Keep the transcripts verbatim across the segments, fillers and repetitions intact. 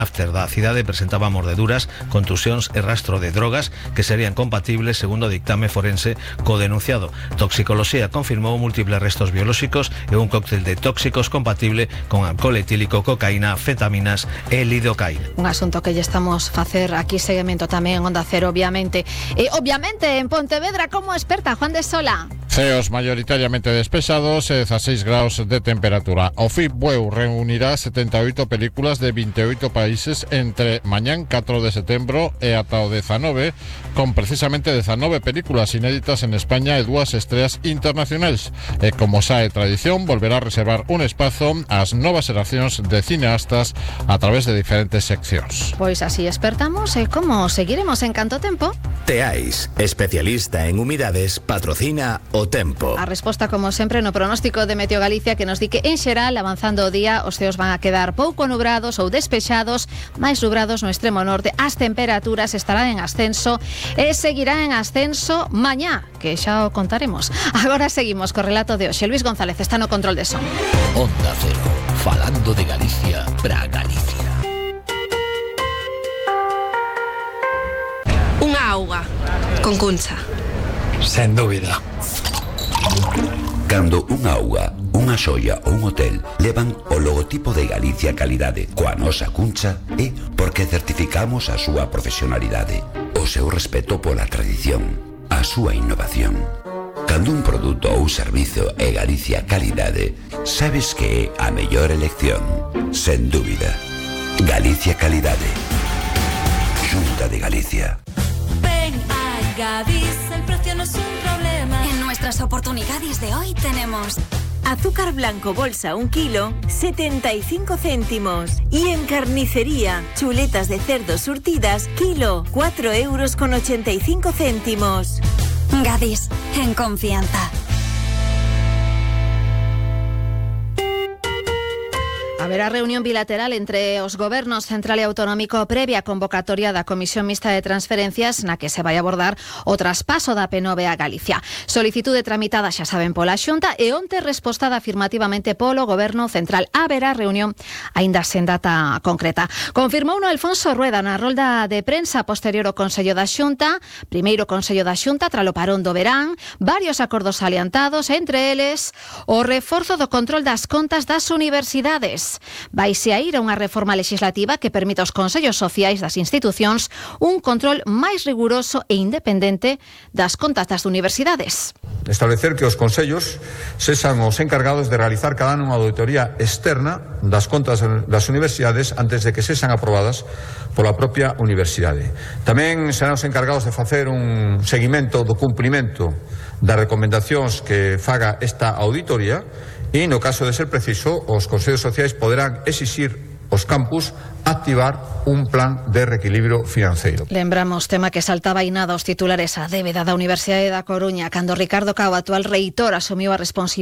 After da cidade presentaba mordeduras, contusións e rastro de drogas que serían compatibles, segundo o dictame forense, co denunciado. Toxicoloxía confirmou múltiples restos biolóxicos e un cóctel de tóxicos compatible con alcohol etílico, cocaína, fetaminas e lidocaína. Un asunto que lle estamos facer aquí seguimento tamén en Onda Cero, obviamente. E obviamente en Pontevedra, como experta, Juan de Sola. Ceos mayoritariamente despejados e dezasseis graus de temperatura. O FIBUEU reunirá setenta e oito películas de vinte e oito países entre mañán catro de setembro e ata o dezanove, con precisamente dezanove películas inéditas en España e dúas estreas internacionais. E como xa é tradición, volverá a reservar un espazo ás novas xeracións de cineastas a través de diferentes seccións. Pois así expertamos e como seguiremos en canto tempo. Teais, especialista en humidades, patrocina o tempo. A resposta, como sempre, no pronóstico de Meteo Galicia, que nos di que en xeral, avanzando o día, os ceos van a quedar pouco nubrados ou despexados, máis nubrados no extremo norte. As temperaturas estarán en ascenso e seguirán en ascenso mañá, que xa o contaremos. Agora seguimos co relato de hoxe. Luis González está no control de son. Onda Cero, falando de Galicia para Galicia. Unha auga con cuncha. Sen dúbida. Cando unha auga, unha xoia ou un hotel levan o logotipo de Galicia Calidade coa nosa cuncha, é porque certificamos a súa profesionalidade, o seu respeto pola tradición, a súa innovación. Cando un produto ou servizo é Galicia Calidade, sabes que é a mellor elección, sen dúbida. Galicia Calidade. Xunta de Galicia. Ven a Gadis, el precio no es un problema. En nuestras oportunidades de hoy tenemos azúcar blanco bolsa un kilo, setenta y cinco céntimos. Y en carnicería, chuletas de cerdo surtidas, kilo, cuatro euros con ochenta y cinco céntimos. Gadis, en confianza. Haberá reunión bilateral entre os gobernos central e autonómico previa convocatoria da Comisión Mixta de Transferencias na que se vai abordar o traspaso da P nove a Galicia. Solicitude tramitada, xa saben, pola Xunta e onte respostada afirmativamente polo Goberno Central. Haberá reunión aínda sen data concreta. Confirmou no Alfonso Rueda na rolda de prensa posterior ao Consello da Xunta, primeiro Consello da Xunta tralo parón do verán, varios acordos aliantados, entre eles o reforzo do control das contas das universidades. Vaise a ir a unha reforma legislativa que permita aos consellos sociais das institucións un control máis riguroso e independente das contas das universidades. Establecer que os consellos sexan os encargados de realizar cada ano unha auditoría externa das contas das universidades antes de que sexan aprobadas pola propia universidade. Tamén serán os encargados de facer un seguimento do cumprimento das recomendacións que faga esta auditoría. E, no caso de ser preciso, os consellos sociais poderán exixir os campus activar un plan de reequilibrio financeiro. Lembramos tema que saltaba aí nada os titulares a débeda da Universidade da Coruña cando Ricardo Cao, actual reitor, asumiu a,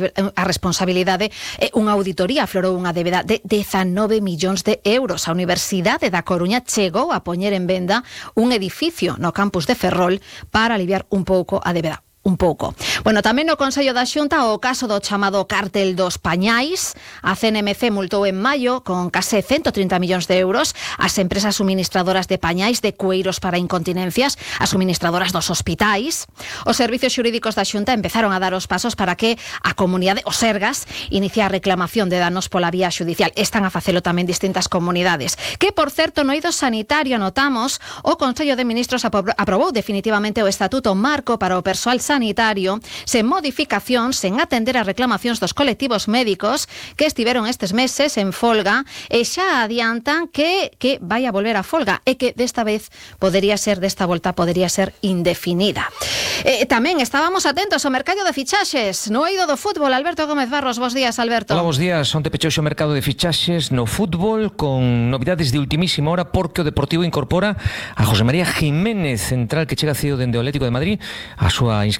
a responsabilidade e unha auditoría aflorou unha débeda de dezanove millóns de euros. A Universidade da Coruña chegou a poñer en venda un edificio no campus de Ferrol para aliviar un pouco a débeda. Un pouco. Bueno, tamén no Consello da Xunta o caso do chamado cártel dos pañais. A C N M C multou en maio con case ciento trinta millóns de euros as empresas suministradoras de pañais de cueiros para incontinencias, as suministradoras dos hospitais. Os servicios xurídicos da Xunta empezaron a dar os pasos para que a comunidade, os Sergas, inicie a reclamación de danos pola vía xudicial. Están a facelo tamén distintas comunidades. Que, por certo, no eido sanitario notamos o Consello de Ministros aprobou definitivamente o Estatuto Marco para o persoal sanitario sanitario sen modificacións, sen atender as reclamacións dos colectivos médicos que estiveron estes meses en folga e xa adiantan que, que vai a volver a folga e que desta vez podería ser, desta volta podería ser indefinida. Eh, tamén estábamos atentos ao mercado de fichaxes no eido do fútbol. Alberto Gómez Barros, bos días, Alberto. Hola, bos días. Onte pechouse o mercado de fichaxes no fútbol con novidades de ultimísima hora porque o Deportivo incorpora a José María Jiménez, central que chega cedido dende o Atlético de Madrid. A súa inscripción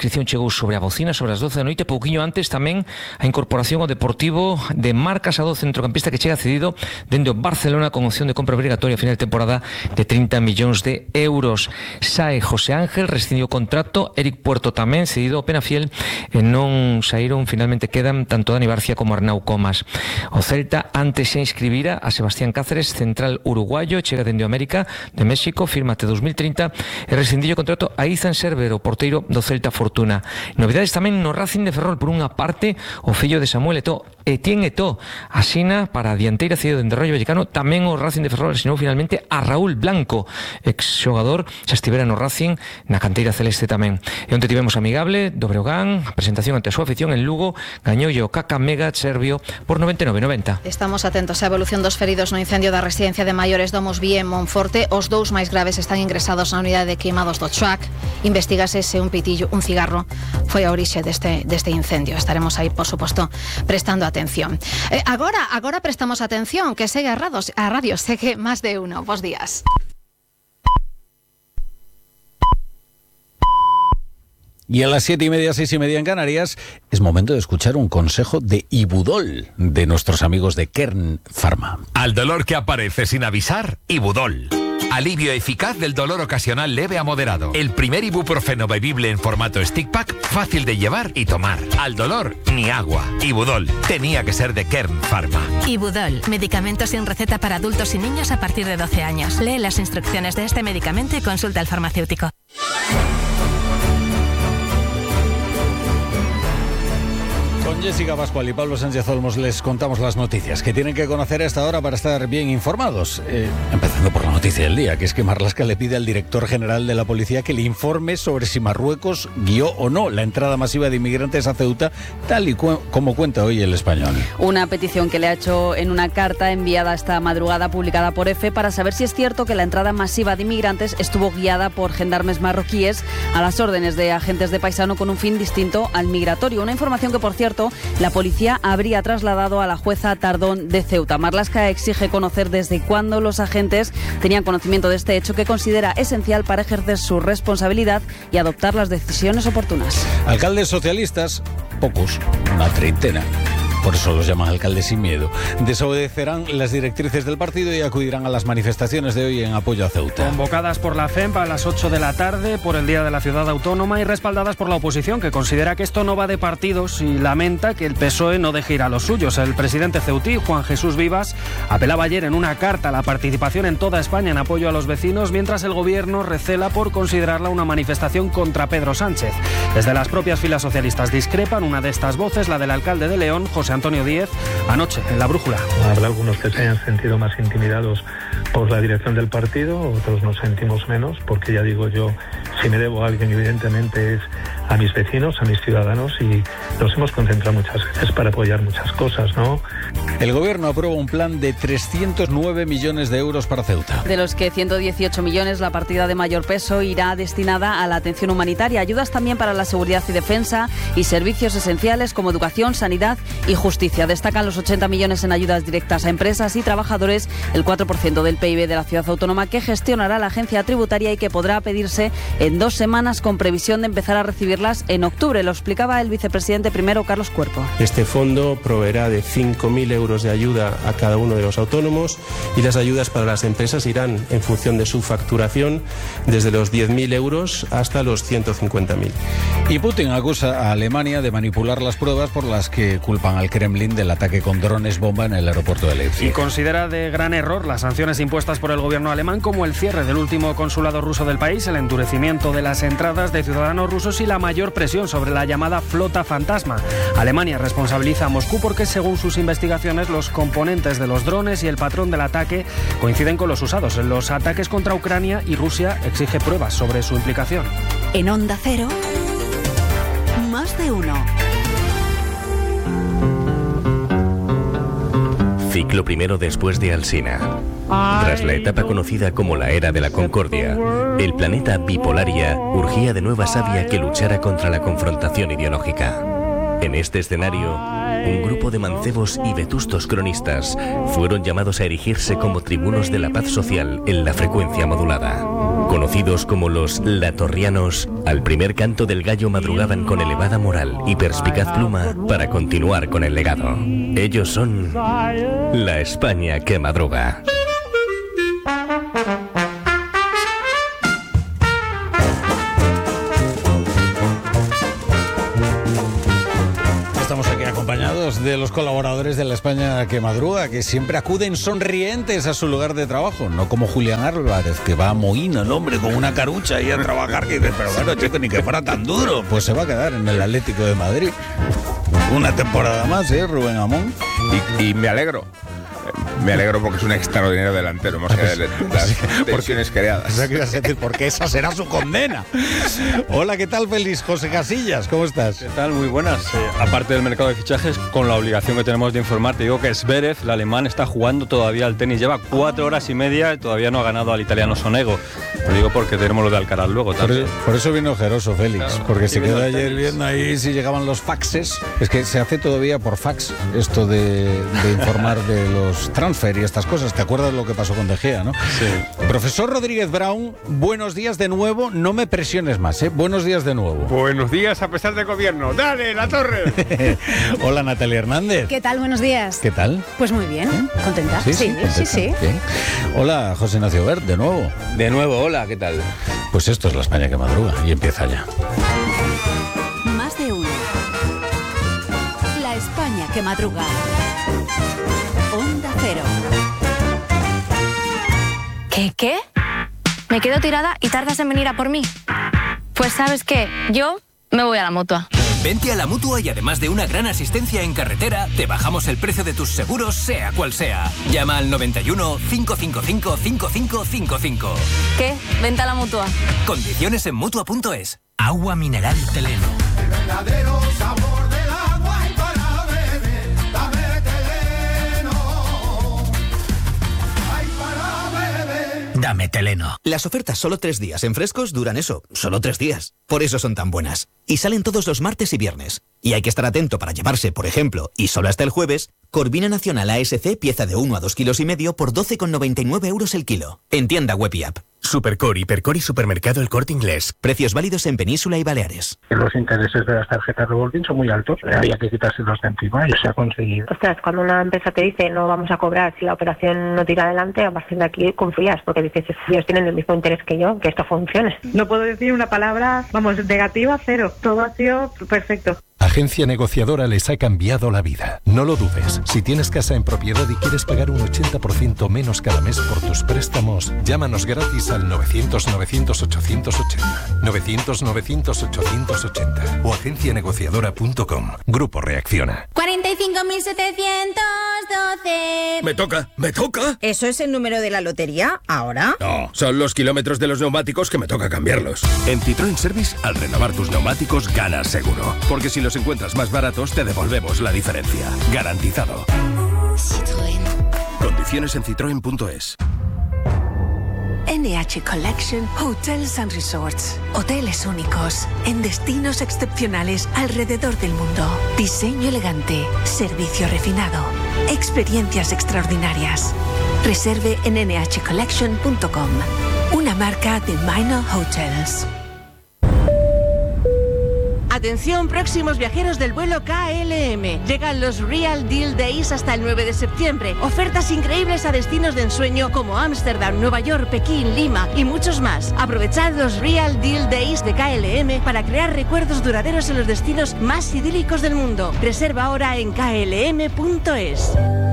inscripción chegou sobre a bocina, sobre as doce da noite, pouquiño antes tamén a incorporación ao Deportivo de Marc Casado, centrocampista que chega cedido dende o Barcelona con opción de compra obrigatoria a final de temporada de trinta millóns de euros. Sae José Ángel, rescindiu o contrato, Eric Puerto tamén, cedido ao Penafiel, e non saíron, finalmente quedan tanto Dani Barcia como Arnau Comas. O Celta antes se inscribira a Sebastián Cáceres, central uruguayo, chega dende América de México, firma até dos mil trinta e rescindiu o contrato a Izan Server, o porteiro do Celta Fortuna. Novidades tamén no Racing de Ferrol. Por unha parte, o fillo de Samuel Eto'o, Etienne Eto'o, asina para a dianteira cedido dende Rayo Vallecano. Tamén o Racing de Ferrol asinou finalmente a Raúl Blanco, exxogador, xa estivera no Racing na canteira celeste tamén. E onde tivemos amigable do Breogán, a presentación ante a súa afición en Lugo, gañoulle o Kakamega serbio por noventa e nove noventa. Estamos atentos á evolución dos feridos no incendio da residencia de maiores Domus Vie en Monforte. Os dous máis graves están ingresados na unidade de queimados do Chuac. Investígase se un pitillo, un cigarro, foi a orixe deste, deste incendio. Estaremos aí, por suposto, prestando atención. Eh, agora, agora prestamos atención, que segue a radio, a radio segue Más de Uno. Bos días. Y a las siete y media, seis y media en Canarias, es momento de escuchar un consejo de Ibudol, de nuestros amigos de Kern Pharma. Al dolor que aparece sin avisar, Ibudol. Alivio eficaz del dolor ocasional leve a moderado. El primer ibuprofeno bebible en formato stick pack, fácil de llevar y tomar. Al dolor, ni agua. Ibudol. Tenía que ser de Kern Pharma. Ibudol. Medicamento sin receta para adultos y niños a partir de doce años. Lee las instrucciones de este medicamento y consulta al farmacéutico. Con Jessica Pascual y Pablo Sánchez Olmos les contamos las noticias que tienen que conocer a esta hora para estar bien informados. Eh, empezando por la noticia del día, que es que Marlaska le pide al director general de la policía que le informe sobre si Marruecos guió o no la entrada masiva de inmigrantes a Ceuta, tal y cu- como cuenta hoy El Español. Una petición que le ha hecho en una carta enviada esta madrugada, publicada por EFE, para saber si es cierto que la entrada masiva de inmigrantes estuvo guiada por gendarmes marroquíes a las órdenes de agentes de paisano con un fin distinto al migratorio. Una información que, por cierto, la policía habría trasladado a la jueza Tardón de Ceuta. Marlaska exige conocer desde cuándo los agentes tenían conocimiento de este hecho, que considera esencial para ejercer su responsabilidad y adoptar las decisiones oportunas. Alcaldes socialistas, pocos, una treintena. Por eso los llaman alcaldes sin miedo. Desobedecerán las directrices del partido y acudirán a las manifestaciones de hoy en apoyo a Ceuta. Convocadas por la FEMP a las ocho de la tarde por el Día de la Ciudad Autónoma y respaldadas por la oposición, que considera que esto no va de partidos y lamenta que el P S O E no deje ir a los suyos. El presidente ceutí, Juan Jesús Vivas, apelaba ayer en una carta a la participación en toda España en apoyo a los vecinos, mientras el gobierno recela por considerarla una manifestación contra Pedro Sánchez. Desde las propias filas socialistas discrepan. Una de estas voces, la del alcalde de León, José Antonio Díez, anoche en La Brújula. Habrá algunos que se hayan sentido más intimidados por la dirección del partido, otros nos sentimos menos, porque ya digo yo, si me debo a alguien, evidentemente es a mis vecinos, a mis ciudadanos, y nos hemos concentrado muchas veces para apoyar muchas cosas, ¿no? El gobierno aprueba un plan de trescientos nueve millones de euros para Ceuta. De los que ciento dieciocho millones, la partida de mayor peso irá destinada a la atención humanitaria, ayudas también para la seguridad y defensa y servicios esenciales como educación, sanidad y justicia. Destacan los ochenta millones en ayudas directas a empresas y trabajadores, el cuatro por ciento del P I B de la ciudad autónoma, que gestionará la agencia tributaria y que podrá pedirse en dos semanas con previsión de empezar a recibirlas en octubre. Lo explicaba el vicepresidente primero, Carlos Cuerpo. Este fondo proveerá de cinco mil euros de ayuda a cada uno de los autónomos, y las ayudas para las empresas irán en función de su facturación, desde los diez mil euros hasta los ciento cincuenta mil. Y Putin acusa a Alemania de manipular las pruebas por las que culpan al Kremlin del ataque con drones bomba en el aeropuerto de Leipzig. Y considera de gran error las sanciones impuestas por el gobierno alemán, como el cierre del último consulado ruso del país, el endurecimiento de las entradas de ciudadanos rusos y la mayor presión sobre la llamada flota fantasma. Alemania responsabiliza a Moscú porque, según sus investigaciones, los componentes de los drones y el patrón del ataque coinciden con los usados en los ataques contra Ucrania, y Rusia exige pruebas sobre su implicación. En Onda Cero, Más de Uno. Ciclo primero después de Alsina. Tras la etapa conocida como la Era de la Concordia, el planeta Bipolaria urgía de nueva savia que luchara contra la confrontación ideológica. En este escenario, un grupo de mancebos y vetustos cronistas fueron llamados a erigirse como tribunos de la paz social en la frecuencia modulada. Conocidos como los latorrianos, al primer canto del gallo madrugaban con elevada moral y perspicaz pluma para continuar con el legado. Ellos son la España que madruga. Estamos aquí acompañados de los colaboradores de la España que madruga, que siempre acuden sonrientes a su lugar de trabajo, no como Julián Álvarez, que va a mohíno, el hombre, con una carucha y a trabajar, que dice, pero bueno, chico, ni que fuera tan duro. Pues se va a quedar en el Atlético de Madrid. Una temporada más, ¿eh, Rubén Amón? Y, y me alegro. Me alegro porque es un extraordinario delantero, más que de las tensiones creadas. Eso querías decir, porque esa será su condena. Hola, ¿qué tal, Félix? José Casillas, ¿cómo estás? ¿Qué tal? Muy buenas. Eh, aparte del mercado de fichajes, con la obligación que tenemos de informar, te digo que Zverev, el alemán, está jugando todavía al tenis. Lleva cuatro horas y media y todavía no ha ganado al italiano Sonego. Lo digo porque tenemos lo de Alcaraz luego también. Por, por eso vino ojeroso, Félix, claro, porque se quedó ayer tenis. viendo ahí si llegaban los faxes. Es que se hace todavía por fax esto de, de informar de los transfer y estas cosas. ¿Te acuerdas lo que pasó con De Gea, no? Sí. Profesor Rodríguez Brown, buenos días de nuevo. No me presiones más, ¿eh? Buenos días de nuevo. Buenos días a pesar del gobierno. ¡Dale, la torre! Hola, Natalia Hernández. ¿Qué tal? Buenos días. ¿Qué tal? Pues muy bien. ¿Eh? ¿Contenta? Sí, sí, sí, contenta. sí. sí. Bien. Hola, José Ignacio Bert, de nuevo. De nuevo, hola, ¿qué tal? Pues esto es la España que madruga y empieza ya. Más de uno. La España que madruga. Onda Cero. ¿Qué, qué? ¿Me quedo tirada y tardas en venir a por mí? Pues ¿sabes qué? Yo me voy a la Mutua. Vente a la Mutua y además de una gran asistencia en carretera, te bajamos el precio de tus seguros, sea cual sea. Llama al noventa y uno, cinco cinco cinco, cinco cinco cinco cinco. ¿Qué? Vente a la Mutua. Condiciones en Mutua punto es. Agua mineral Teleno. El verdadero sabor del agua y para beber, dame Teleno. Ay, para beber. Dame Teleno. Las ofertas solo tres días en frescos duran eso, solo tres días. Por eso son tan buenas. Y salen todos los martes y viernes. Y hay que estar atento para llevarse, por ejemplo, y solo hasta el jueves, Corvina Nacional A S C pieza de uno a dos kilos y medio por doce con noventa y nueve euros el kilo. En tienda web y app. Supercor, Hipercor y Supermercado El Corte Inglés. Precios válidos en Península y Baleares. Los intereses de las tarjetas revolving son muy altos. Había que quitárselos de encima y se ha conseguido. Ostras, cuando una empresa te dice no vamos a cobrar si la operación no tira adelante, a partir de aquí confías, porque dices, ellos tienen el mismo interés que yo, que esto funcione. No puedo decir una palabra, vamos, negativa, cero. Todo ha sido perfecto. Agencia Negociadora les ha cambiado la vida. No lo dudes. Si tienes casa en propiedad y quieres pagar un ochenta por ciento menos cada mes por tus préstamos, llámanos gratis al novecientos, novecientos, ochocientos ochenta. novecientos, novecientos, ochocientos ochenta. O agencia negociadora punto com. Grupo Reacciona. cuarenta y cinco mil setecientos doce. Me toca, me toca. ¿Eso es el número de la lotería? ¿Ahora? No, son los kilómetros de los neumáticos que me toca cambiarlos. En Citroën Service, al renovar tus neumáticos, ganas seguro. Porque si los encuentras más baratos, te devolvemos la diferencia. Garantizado. Citroën. Condiciones en citroen punto es. N H Collection Hotels and Resorts. Hoteles únicos, en destinos excepcionales alrededor del mundo. Diseño elegante, servicio refinado, experiencias extraordinarias. Reserve en N H collection punto com. Una marca de Minor Hotels. Atención, próximos viajeros del vuelo K L M. Llegan los Real Deal Days hasta el nueve de septiembre. Ofertas increíbles a destinos de ensueño como Ámsterdam, Nueva York, Pekín, Lima y muchos más. Aprovechad los Real Deal Days de K L M para crear recuerdos duraderos en los destinos más idílicos del mundo. Reserva ahora en K L M punto es.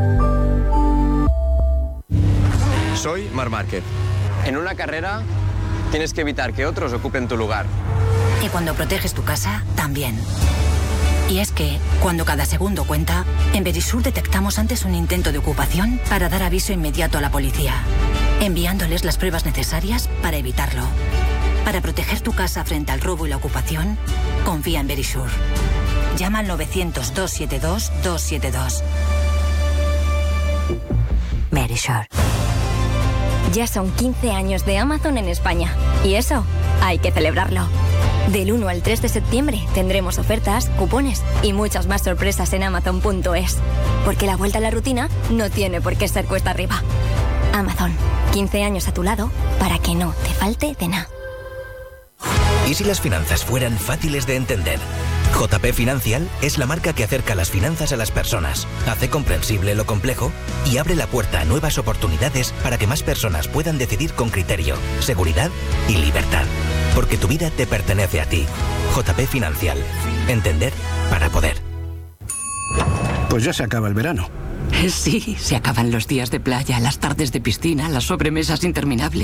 Soy Marc Márquez. En una carrera tienes que evitar que otros ocupen tu lugar. Y cuando proteges tu casa, también. Y es que, cuando cada segundo cuenta, en Verisur detectamos antes un intento de ocupación para dar aviso inmediato a la policía, enviándoles las pruebas necesarias para evitarlo. Para proteger tu casa frente al robo y la ocupación, confía en Verisur. Llama al novecientos, doscientos setenta y dos, doscientos setenta y dos. Verisur. Ya son quince años de Amazon en España. Y eso, hay que celebrarlo. Del uno al tres de septiembre tendremos ofertas, cupones y muchas más sorpresas en amazon punto es. Porque la vuelta a la rutina no tiene por qué ser cuesta arriba. Amazon, quince años a tu lado para que no te falte de nada. ¿Y si las finanzas fueran fáciles de entender? J P Financial es la marca que acerca las finanzas a las personas, hace comprensible lo complejo y abre la puerta a nuevas oportunidades para que más personas puedan decidir con criterio, seguridad y libertad. Porque tu vida te pertenece a ti. J P Financial. Entender para poder. Pues ya se acaba el verano. Sí, se acaban los días de playa, las tardes de piscina, las sobremesas interminables.